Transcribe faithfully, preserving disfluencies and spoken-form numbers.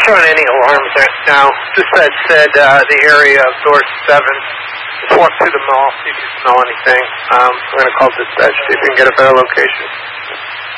showing any alarms right now. Just that said, uh, the area of door seven. Just walk through the mall, see if you smell anything. Um, I'm going to call dispatch, see if we can get a better location.